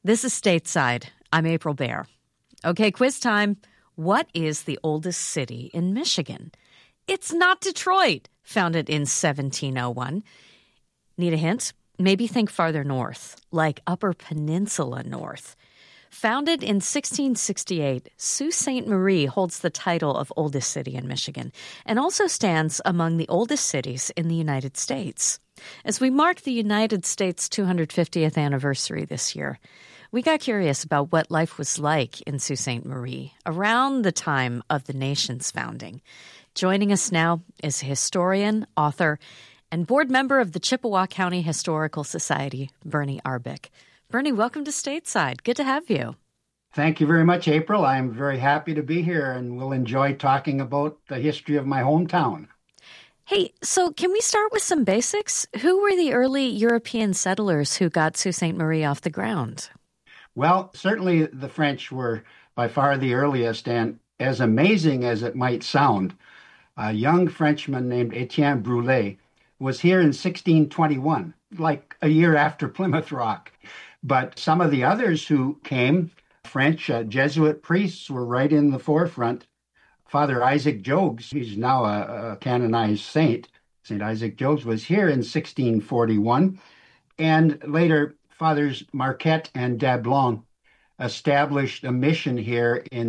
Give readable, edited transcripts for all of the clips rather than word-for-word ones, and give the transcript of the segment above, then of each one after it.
This is Stateside. I'm April Baer. Okay, quiz time. What is the oldest city in Michigan? It's not Detroit, founded in 1701. Need a hint? Maybe think farther north, like Upper Peninsula North. Founded in 1668, Sault Ste. Marie holds the title of oldest city in Michigan and also stands among the oldest cities in the United States. As we mark the United States' 250th anniversary this year, we got curious about what life was like in Sault Ste. Marie around the time of the nation's founding. Joining us now is historian, author, and board member of the Chippewa County Historical Society, Bernie Arbic. Bernie, welcome to Stateside. Good to have you. Thank you very much, April. I'm very happy to be here and will enjoy talking about the history of my hometown. Hey, so can we start with some basics? Who were the early European settlers who got Sault Ste. Marie off the ground? Well, certainly the French were by far the earliest, and as amazing as it might sound, a young Frenchman named Etienne Brulé was here in 1621, like a year after Plymouth Rock. But some of the others who came, French Jesuit priests, were right in the forefront. Father Isaac Jogues, he's now a canonized saint, St. Isaac Jogues, was here in 1641. And later, Fathers Marquette and Dablon established a mission here in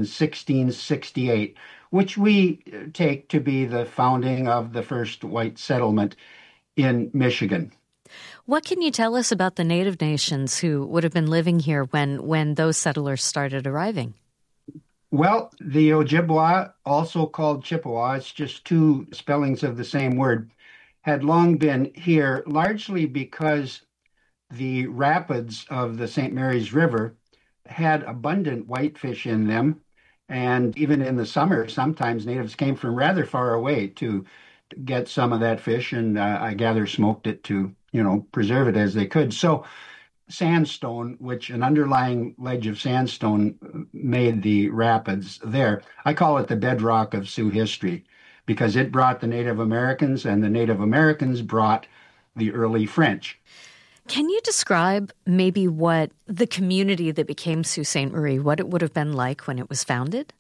1668, which we take to be the founding of the first white settlement in Michigan. What can you tell us about the Native nations who would have been living here when those settlers started arriving? Well, the Ojibwa, also called Chippewa, it's just two spellings of the same word, had long been here largely because the rapids of the St. Mary's River had abundant whitefish in them. And even in the summer, sometimes natives came from rather far away to get some of that fish, and I gather smoked it to, preserve it as they could. So sandstone, which an underlying ledge of sandstone made the rapids there. I call it the bedrock of Sioux history because it brought the Native Americans, and the Native Americans brought the early French. Can you describe maybe what the community that became Sault Ste. Marie, what it would have been like when it was founded?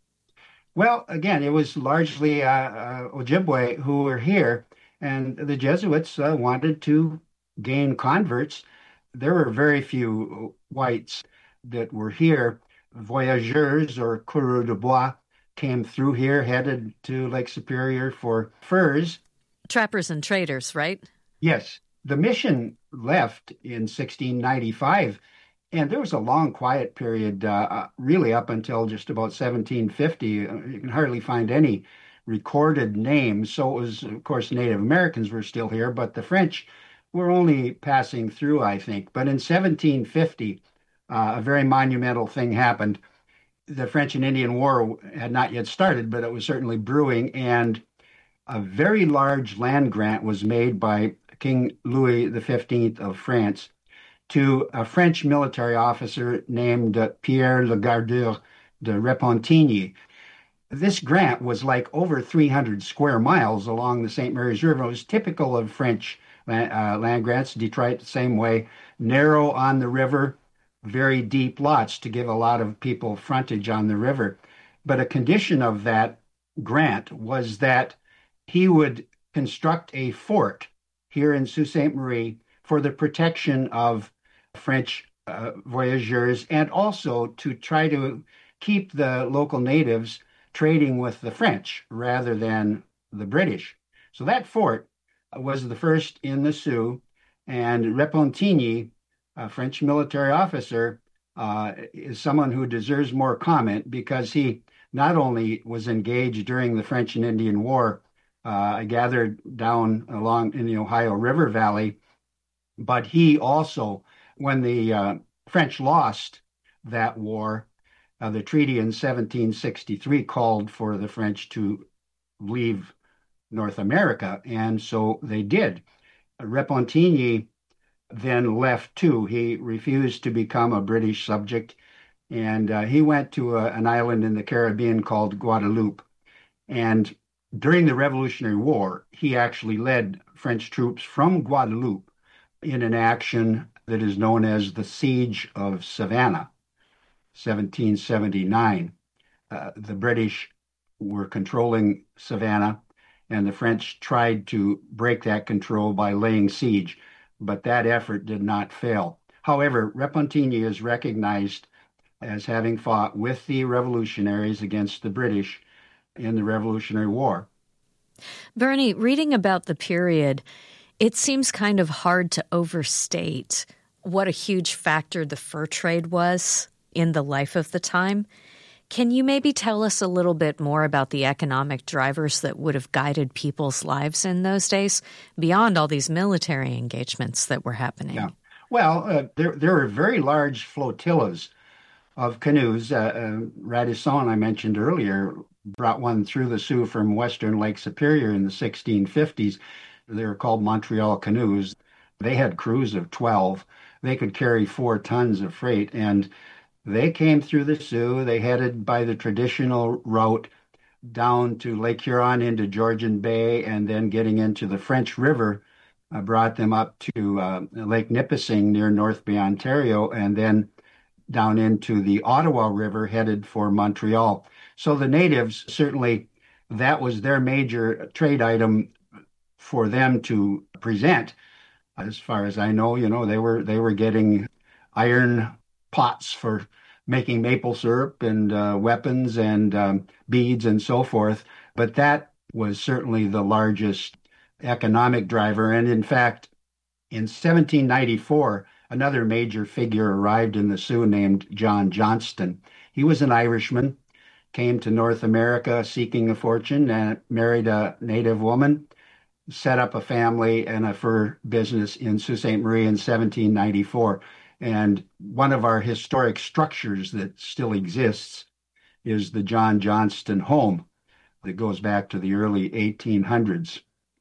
Well, again, it was largely Ojibwe who were here, and the Jesuits wanted to gain converts. There were very few whites that were here. Voyageurs or coureurs de bois came through here, headed to Lake Superior for furs. Trappers and traders, right? Yes. The mission left in 1695, and there was a long quiet period, really up until just about 1750. You can hardly find any recorded names. So it was, of course, Native Americans were still here, but the French were only passing through, I think. But in 1750, a very monumental thing happened. The French and Indian War had not yet started, but it was certainly brewing, and a very large land grant was made by King Louis XV of France to a French military officer named Pierre Le Gardeur de Repentigny. This grant was like over 300 square miles along the St. Mary's River. It was typical of French land grants. Detroit, the same way, narrow on the river, very deep lots to give a lot of people frontage on the river. But a condition of that grant was that he would construct a fort here in Sault Ste. Marie for the protection of French voyageurs, and also to try to keep the local natives trading with the French rather than the British. So that fort was the first in the Sioux, and Repentigny, a French military officer, is someone who deserves more comment because he not only was engaged during the French and Indian War, I gathered down along in the Ohio River Valley, but he also, when the French lost that war, the treaty in 1763 called for the French to leave North America, and so they did. Repentigny then left too. He refused to become a British subject, and he went to an island in the Caribbean called Guadeloupe. And during the Revolutionary War, he actually led French troops from Guadeloupe in an action that is known as the Siege of Savannah, 1779. The British were controlling Savannah, and the French tried to break that control by laying siege, but that effort did not fail. However, Repentigny is recognized as having fought with the revolutionaries against the British in the Revolutionary War. Bernie, reading about the period, it seems kind of hard to overstate what a huge factor the fur trade was in the life of the time. Can you maybe tell us a little bit more about the economic drivers that would have guided people's lives in those days, beyond all these military engagements that were happening? Yeah. Well, there were very large flotillas of canoes. Radisson, I mentioned earlier, brought one through the Sioux from western Lake Superior in the 1650s. They were called Montreal canoes. They had crews of 12. They could carry 4 tons of freight, and they came through the Sioux. They headed by the traditional route down to Lake Huron into Georgian Bay, and then getting into the French River brought them up to Lake Nipissing near North Bay, Ontario, and then down into the Ottawa River headed for Montreal. So the natives, certainly that was their major trade item for them to present. As far as I know, they were getting iron pots for making maple syrup and weapons and beads and so forth. But that was certainly the largest economic driver. And in fact, in 1794, another major figure arrived in the Sioux named John Johnston. He was an Irishman, came to North America seeking a fortune, and married a native woman, set up a family and a fur business in Sault Ste. Marie in 1794. And one of our historic structures that still exists is the John Johnston home that goes back to the early 1800s.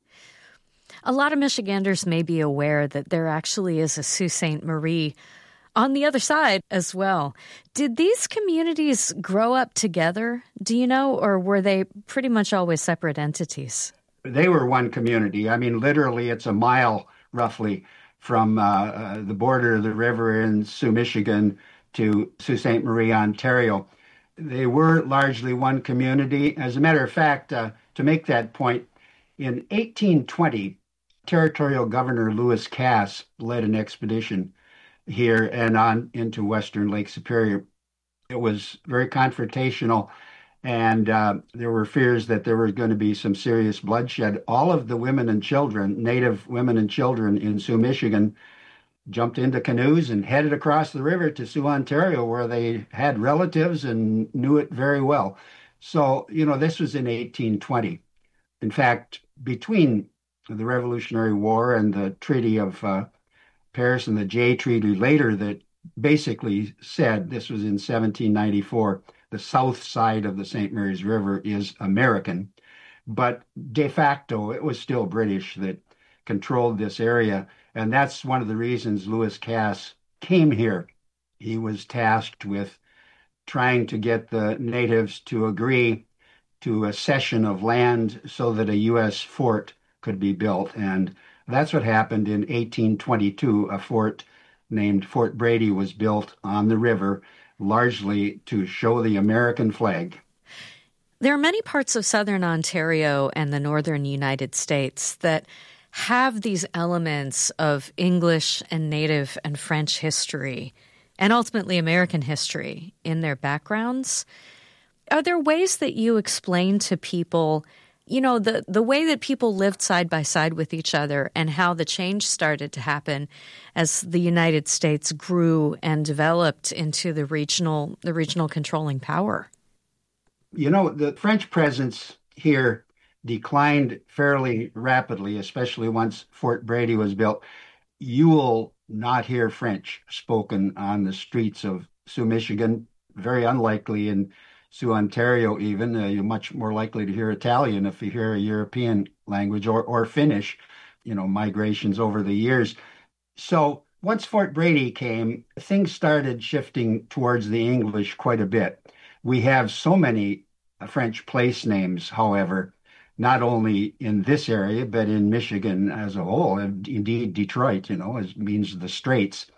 A lot of Michiganders may be aware that there actually is a Sault Ste. Marie on the other side as well. Did these communities grow up together, do you know, or were they pretty much always separate entities? They were one community. I mean, literally, it's a mile roughly from the border of the river in Sioux, Michigan to Sault Ste. Marie, Ontario. They were largely one community. As a matter of fact, to make that point, in 1820, Territorial Governor Lewis Cass led an expedition here and on into western Lake Superior. It was very confrontational, and there were fears that there was going to be some serious bloodshed. All of the women and children, Native women and children in Sioux, Michigan, jumped into canoes and headed across the river to Sioux, Ontario, where they had relatives and knew it very well. So, this was in 1820. In fact, between the Revolutionary War and the Treaty of Paris and the Jay Treaty later that basically said, this was in 1794, the south side of the St. Mary's River is American. But de facto, it was still British that controlled this area. And that's one of the reasons Lewis Cass came here. He was tasked with trying to get the natives to agree to a cession of land so that a U.S. fort could be built. And that's what happened in 1822. A fort named Fort Brady was built on the river, largely to show the American flag. There are many parts of southern Ontario and the northern United States that have these elements of English and Native and French history and ultimately American history in their backgrounds. Are there ways that you explain to people, the way that people lived side by side with each other and how the change started to happen as the United States grew and developed into the regional controlling power? The French presence here declined fairly rapidly, especially once Fort Brady was built. You will not hear French spoken on the streets of Sioux, Michigan. Very unlikely in Sioux, Ontario even. You're much more likely to hear Italian if you hear a European language or Finnish, migrations over the years. So once Fort Brady came, things started shifting towards the English quite a bit. We have so many French place names, however, not only in this area, but in Michigan as a whole. Indeed, Detroit, means the Straits.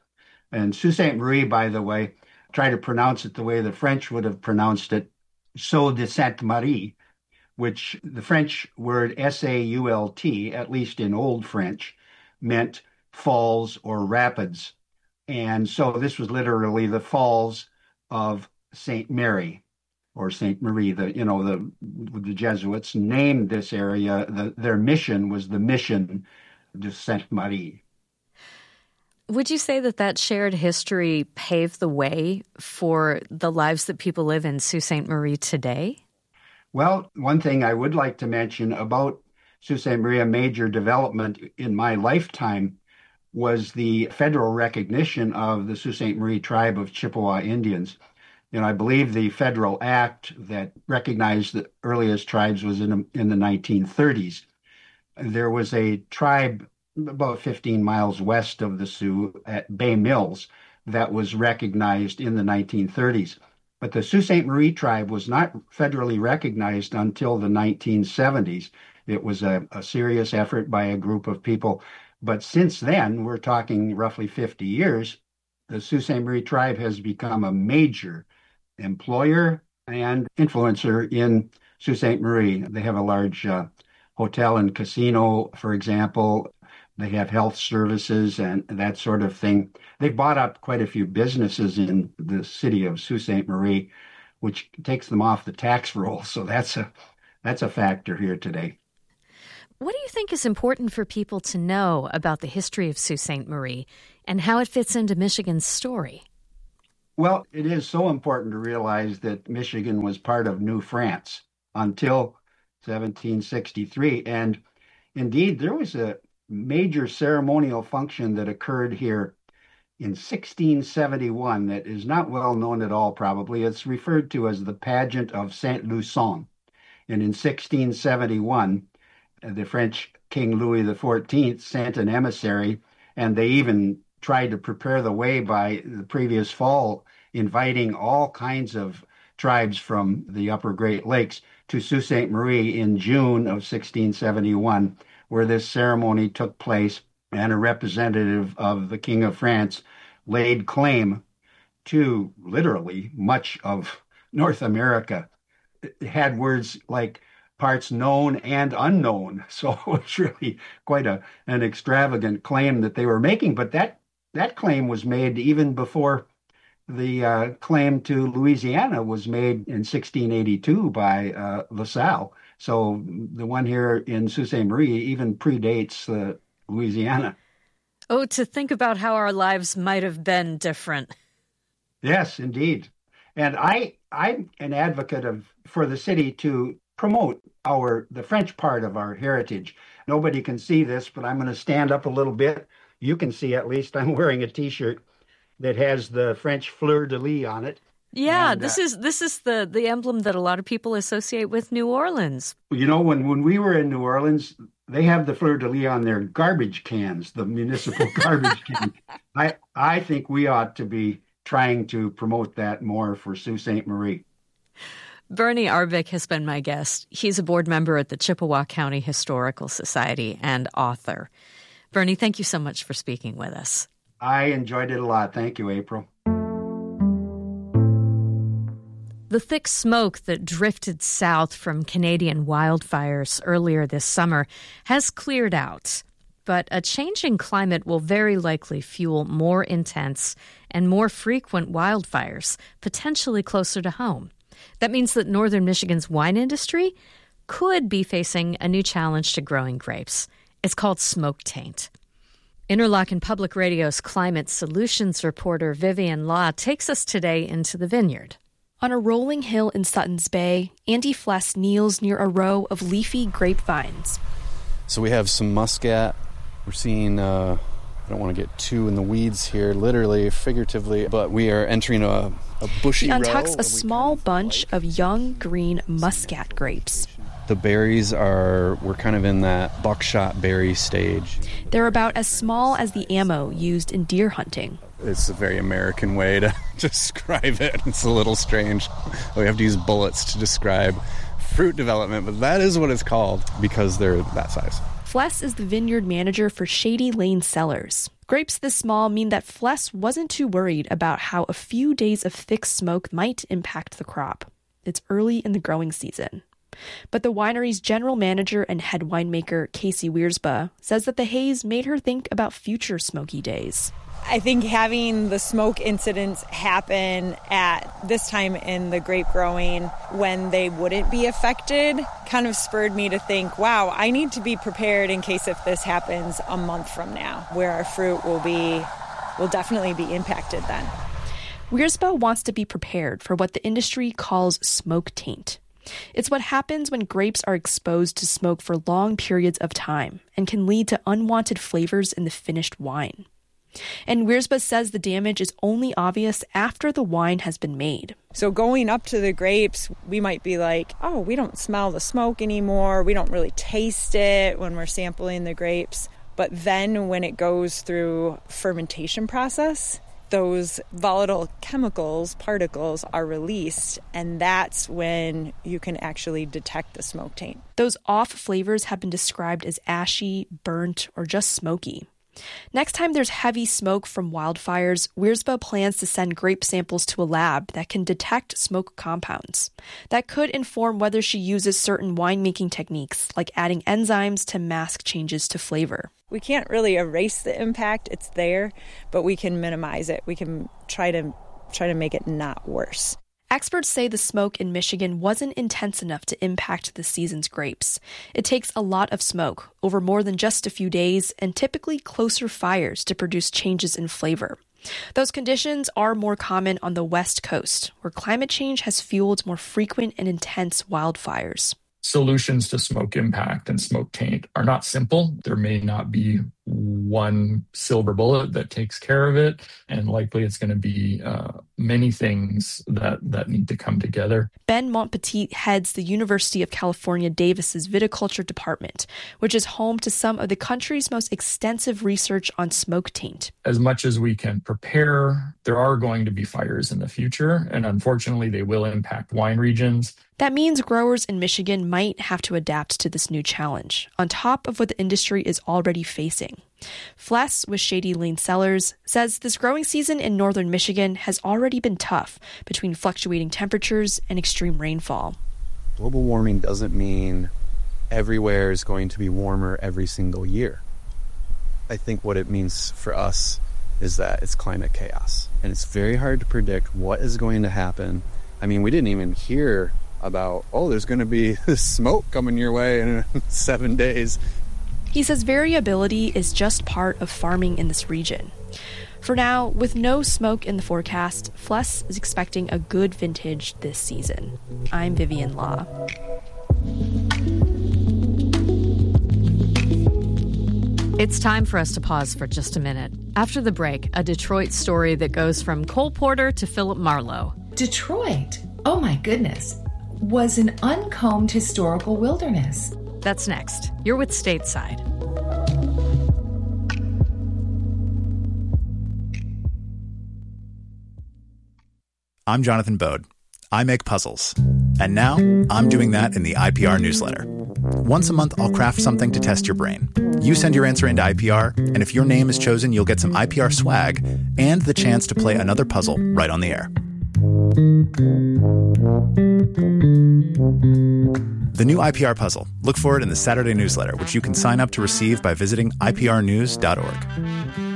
And Sault Ste. Marie, by the way, try to pronounce it the way the French would have pronounced it, Sault de Sainte Marie, which the French word S-A-U-L-T, at least in Old French, meant falls or rapids. And so this was literally the falls of St. Mary or St. Marie. The Jesuits named this area, their mission was the Mission de Sainte Marie. Would you say that shared history paved the way for the lives that people live in Sault Ste. Marie today? Well, one thing I would like to mention about Sault Ste. Marie, a major development in my lifetime, was the federal recognition of the Sault Ste. Marie tribe of Chippewa Indians. I believe the federal act that recognized the earliest tribes was in the 1930s. There was a tribe about 15 miles west of the Sioux at Bay Mills that was recognized in the 1930s. But the Sault Ste. Marie tribe was not federally recognized until the 1970s. It was a serious effort by a group of people. But since then, we're talking roughly 50 years, the Sault Ste. Marie tribe has become a major employer and influencer in Sault Ste. Marie. They have a large hotel and casino, for example. They have health services and that sort of thing. They bought up quite a few businesses in the city of Sault Ste. Marie, which takes them off the tax roll. So that's a factor here today. What do you think is important for people to know about the history of Sault Ste. Marie and how it fits into Michigan's story? Well, it is so important to realize that Michigan was part of New France until 1763. And indeed, there was a major ceremonial function that occurred here in 1671 that is not well known at all, probably. It's referred to as the Pageant of Saint Lusson. And in 1671, the French King Louis XIV sent an emissary, and they even tried to prepare the way by the previous fall, inviting all kinds of tribes from the upper Great Lakes to Sault Ste. Marie in June of 1671, where this ceremony took place, and a representative of the King of France laid claim to literally much of North America. It had words like parts known and unknown. So it was really quite an extravagant claim that they were making. But that claim was made even before the claim to Louisiana was made in 1682 by La Salle. So the one here in Sault Ste. Marie even predates Louisiana. Oh, to think about how our lives might have been different. Yes, indeed. And I'm an advocate for the city to promote the French part of our heritage. Nobody can see this, but I'm going to stand up a little bit. You can see at least I'm wearing a T-shirt that has the French fleur-de-lis on it. Yeah, and this is the emblem that a lot of people associate with New Orleans. When we were in New Orleans, they have the fleur-de-lis on their garbage cans, the municipal garbage cans. I think we ought to be trying to promote that more for Sault Ste. Marie. Bernie Arvik has been my guest. He's a board member at the Chippewa County Historical Society and author. Bernie, thank you so much for speaking with us. I enjoyed it a lot. Thank you, April. The thick smoke that drifted south from Canadian wildfires earlier this summer has cleared out, but a changing climate will very likely fuel more intense and more frequent wildfires, potentially closer to home. That means that northern Michigan's wine industry could be facing a new challenge to growing grapes. It's called smoke taint. Interlochen Public Radio's climate solutions reporter Vivian Law takes us today into the vineyard. On a rolling hill in Sutton's Bay, Andy Fless kneels near a row of leafy grapevines. So we have some muscat. We're seeing, I don't want to get too in the weeds here, literally, figuratively, but we are entering a bushy row. He untucks a small bunch of young green muscat grapes. The berries we're kind of in that buckshot berry stage. They're about as small as the ammo used in deer hunting. It's a very American way to describe it. It's a little strange. We have to use bullets to describe fruit development, but that is what it's called because they're that size. Fless is the vineyard manager for Shady Lane Cellars. Grapes this small mean that Fless wasn't too worried about how a few days of thick smoke might impact the crop. It's early in the growing season. But the winery's general manager and head winemaker, Casey Wiersbe, says that the haze made her think about future smoky days. I think having the smoke incidents happen at this time in the grape growing when they wouldn't be affected kind of spurred me to think, wow, I need to be prepared in case if this happens a month from now, where our fruit will definitely be impacted then. Wiersbe wants to be prepared for what the industry calls smoke taint. It's what happens when grapes are exposed to smoke for long periods of time and can lead to unwanted flavors in the finished wine. And Wiersbe says the damage is only obvious after the wine has been made. So going up to the grapes, we might be like, oh, we don't smell the smoke anymore. We don't really taste it when we're sampling the grapes. But then when it goes through fermentation process, those volatile chemicals, particles, are released, and that's when you can actually detect the smoke taint. Those off flavors have been described as ashy, burnt, or just smoky. Next time there's heavy smoke from wildfires, Wiersbe plans to send grape samples to a lab that can detect smoke compounds. That could inform whether she uses certain winemaking techniques, like adding enzymes to mask changes to flavor. We can't really erase the impact. It's there, but we can minimize it. We can try to make it not worse. Experts say the smoke in Michigan wasn't intense enough to impact the season's grapes. It takes a lot of smoke, over more than just a few days, and typically closer fires to produce changes in flavor. Those conditions are more common on the West Coast, where climate change has fueled more frequent and intense wildfires. Solutions to smoke impact and smoke taint are not simple. There may not be one silver bullet that takes care of it, and likely it's going to be many things that need to come together. Ben Montpetit heads the University of California, Davis's viticulture department, which is home to some of the country's most extensive research on smoke taint. As much as we can prepare, there are going to be fires in the future, and unfortunately they will impact wine regions. That means growers in Michigan might have to adapt to this new challenge, on top of what the industry is already facing. Fless with Shady Lane Cellars says this growing season in northern Michigan has already been tough between fluctuating temperatures and extreme rainfall. Global warming doesn't mean everywhere is going to be warmer every single year. I think what it means for us is that it's climate chaos, and it's very hard to predict what is going to happen. I mean, we didn't even hear about, there's going to be smoke coming your way in 7 days. He says variability is just part of farming in this region. For now, with no smoke in the forecast, Fless is expecting a good vintage this season. I'm Vivian Law. It's time for us to pause for just a minute. After the break, a Detroit story that goes from Cole Porter to Philip Marlowe. Detroit, oh my goodness, was an uncombed historical wilderness. That's next. You're with Stateside. I'm Jonathan Bode. I make puzzles. And now I'm doing that in the IPR newsletter. Once a month, I'll craft something to test your brain. You send your answer into IPR, and if your name is chosen, you'll get some IPR swag and the chance to play another puzzle right on the air. The new IPR puzzle. Look for it in the Saturday newsletter, which you can sign up to receive by visiting iprnews.org.